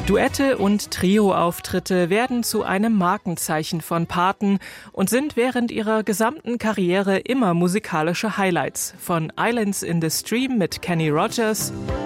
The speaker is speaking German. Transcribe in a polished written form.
Duette und Trio-Auftritte werden zu einem Markenzeichen von Paten und sind während ihrer gesamten Karriere immer musikalische Highlights. Von Islands in the Stream mit Kenny Rogers